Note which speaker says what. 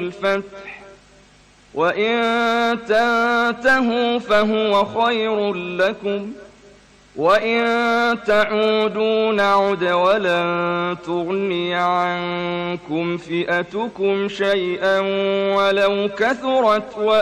Speaker 1: الفتح وإن تنتهوا فهو خير لكم وإن تعودوا نعد ولن تغني عنكم فئتكم شيئا ولو كثرت